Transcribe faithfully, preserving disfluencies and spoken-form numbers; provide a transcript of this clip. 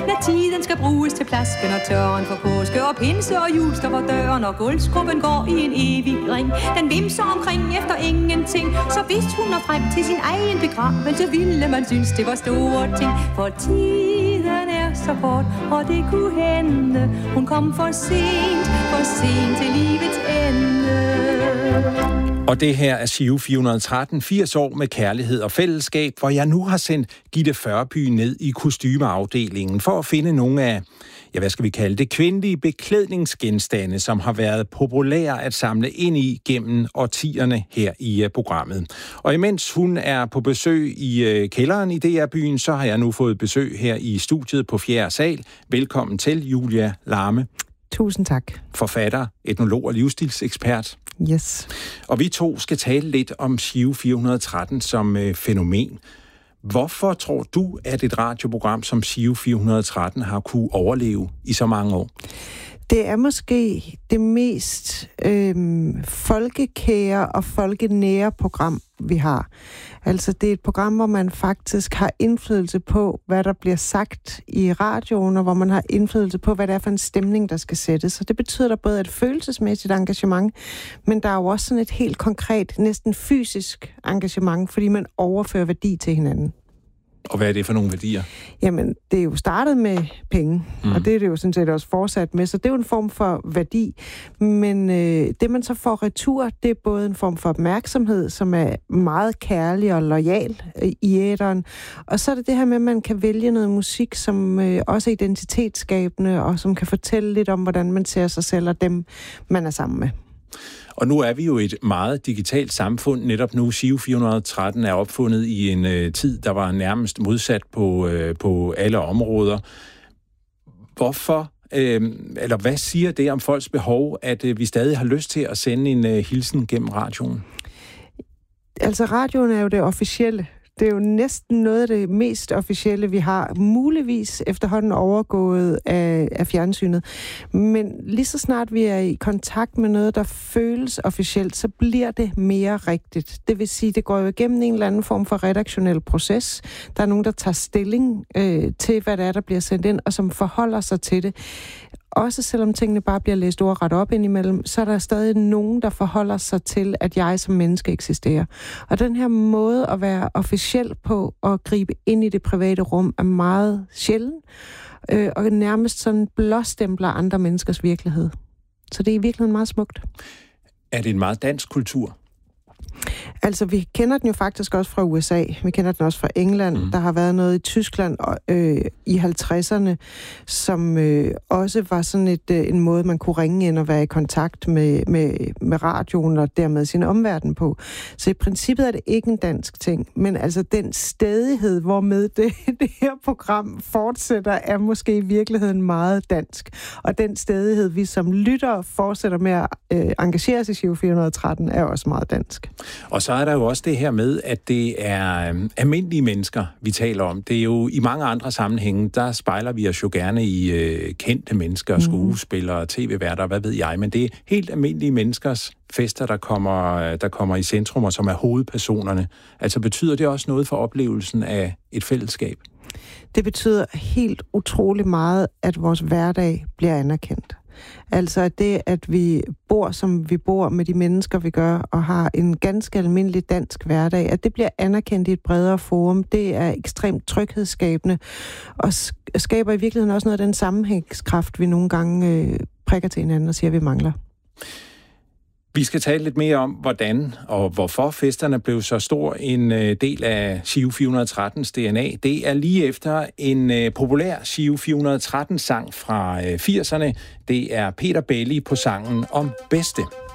Når tiden skal bruges til plasken og tørren for påske og pinse og jul står for døren, og gulvskruppen går i en evig ring. Den vimser omkring efter ingenting, så hvis hun når frem til sin egen begravelse, ville man synes, det var store ting. For tiden er så kort, og det kunne hende, hun kom for sent, for sent til livets ende. Og det her er Giro fire hundrede og tretten, firs år med kærlighed og fællesskab, hvor jeg nu har sendt Gitte Førby ned i kostymeafdelingen for at finde nogle af, ja, hvad skal vi kalde det, kvindelige beklædningsgenstande, som har været populære at samle ind i gennem årtierne her i uh, programmet. Og imens hun er på besøg i uh, kælderen i D R-byen, så har jeg nu fået besøg her i studiet på fjerde sal. Velkommen til, Julia Larme. Tusind tak. Forfatter, etnolog og livsstilsekspert. Yes. Og vi to skal tale lidt om Giro fire hundrede og tretten som øh, fænomen. Hvorfor tror du, at et radioprogram som Giro fire hundrede og tretten har kunne overleve i så mange år? Det er måske det mest øhm, folkekære og folkenære program, vi har. Altså, det er et program, hvor man faktisk har indflydelse på, hvad der bliver sagt i radioen, og hvor man har indflydelse på, hvad det er for en stemning, der skal sættes. Så det betyder der både et følelsesmæssigt engagement, men der er jo også sådan et helt konkret, næsten fysisk engagement, fordi man overfører værdi til hinanden. Og hvad er det for nogle værdier? Jamen, det er jo startet med penge, mm. og det er det jo sådan set også fortsat med, så det er jo en form for værdi. Men øh, det, man så får retur, det er både en form for opmærksomhed, som er meget kærlig og loyal øh, i æteren, og så er det det her med, at man kan vælge noget musik, som øh, også er identitetsskabende, og som kan fortælle lidt om, hvordan man ser sig selv og dem, man er sammen med. Og nu er vi jo et meget digitalt samfund. Netop nu, Giro fire hundrede og tretten er opfundet i en øh, tid, der var nærmest modsat på, øh, på alle områder. Hvorfor, øh, eller hvad siger det om folks behov, at øh, vi stadig har lyst til at sende en øh, hilsen gennem radioen? Altså, radioen er jo det officielle. Det er jo næsten noget af det mest officielle, vi har. Muligvis efterhånden overgået af, af fjernsynet. Men lige så snart vi er i kontakt med noget, der føles officielt, så bliver det mere rigtigt. Det vil sige, det går jo igennem en eller anden form for redaktionel proces. Der er nogen, der tager stilling øh, til, hvad det er, der bliver sendt ind, og som forholder sig til det. Også selvom tingene bare bliver læst ordret op indimellem, så er der stadig nogen, der forholder sig til, at jeg som menneske eksisterer. Og den her måde at være officiel på og gribe ind i det private rum er meget sjælden, øh, og nærmest sådan blåstempler andre menneskers virkelighed. Så det er i virkeligheden meget smukt. Er det en meget dansk kultur? Altså, vi kender den jo faktisk også fra U S A. Vi kender den også fra England. Mm. Der har været noget i Tyskland øh, i halvtredserne, som øh, også var sådan et, øh, en måde, man kunne ringe ind og være i kontakt med, med, med radioen og dermed sin omverden på. Så i princippet er det ikke en dansk ting, men altså den stædighed, hvormed det, det her program fortsætter, er måske i virkeligheden meget dansk. Og den stædighed, vi som lyttere fortsætter med at øh, engagere os i Giro fire hundrede og tretten, er også meget dansk. Og så er der jo også det her med, at det er øh, almindelige mennesker, vi taler om. Det er jo i mange andre sammenhænge, der spejler vi os jo gerne i øh, kendte mennesker, skuespillere, tv-værter, hvad ved jeg. Men det er helt almindelige menneskers fester, der kommer, der kommer i centrum, og som er hovedpersonerne. Altså betyder det også noget for oplevelsen af et fællesskab? Det betyder helt utrolig meget, at vores hverdag bliver anerkendt. Altså at det, at vi bor, som vi bor med de mennesker, vi gør, og har en ganske almindelig dansk hverdag, at det bliver anerkendt i et bredere forum, det er ekstremt tryghedsskabende, og skaber i virkeligheden også noget af den sammenhængskraft, vi nogle gange øh, prikker til hinanden og siger, at vi mangler. Vi skal tale lidt mere om, hvordan og hvorfor festerne blev så stor en del af Giro fire hundrede og trettens D N A. Det er lige efter en populær Giro fire hundrede og tretten-sang fra firserne. Det er Peter Belli på sangen om Bedste.